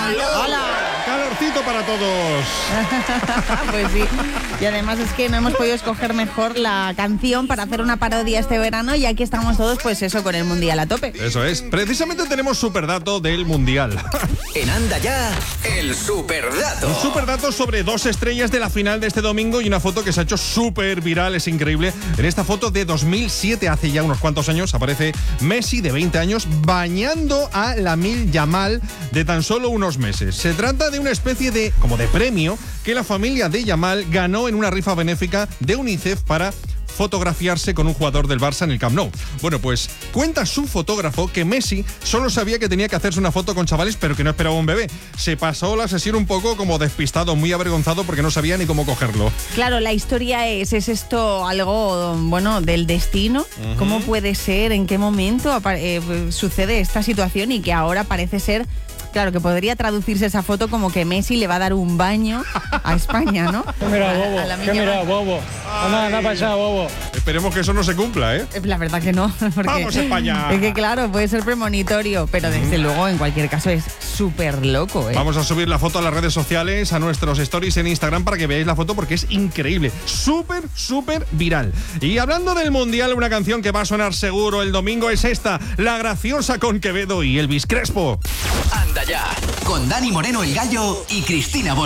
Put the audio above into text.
¡Hala! Calorcito para todos. Pues sí. Y además es que no hemos podido escoger mejor la canción para hacer una parodia este verano y aquí estamos todos, pues eso, con el Mundial a tope. Eso es. Precisamente tenemos superdato del Mundial. En Anda Ya, el superdato. Un superdato sobre 2 estrellas de la final de este domingo y una foto que se ha hecho súper viral, es increíble. En esta foto de 2007, hace ya unos cuantos años, aparece Messi de 20 años bañando a Lamine Yamal de tan solo unos meses. Se trata de una especie de premio que la familia de Yamal ganó en una rifa benéfica de UNICEF para fotografiarse con un jugador del Barça en el Camp Nou. Bueno, pues cuenta su fotógrafo que Messi solo sabía que tenía que hacerse una foto con chavales, pero que no esperaba un bebé. Se pasó la sesión un poco como despistado, muy avergonzado porque no sabía ni cómo cogerlo. Claro, la historia ¿es esto algo, bueno, del destino? ¿Cómo puede ser? ¿En qué momento sucede esta situación y que ahora parece ser... Claro, que podría traducirse esa foto como que Messi le va a dar un baño a España, ¿no? ¿Qué mira, bobo? ¿Qué mira, bobo? Anda para allá, bobo. Esperemos que eso no se cumpla, ¿eh? La verdad que no. ¡Vamos, España! Es que claro, puede ser premonitorio, pero desde luego, en cualquier caso, es súper loco, ¿eh? Vamos a subir la foto a las redes sociales, a nuestros stories en Instagram para que veáis la foto porque es increíble. Súper viral. Y hablando del Mundial, una canción que va a sonar seguro el domingo es esta, La Graciosa con Quevedo y Elvis Crespo. Anda Ya, con Dani Moreno el Gallo y Cristina Bosco.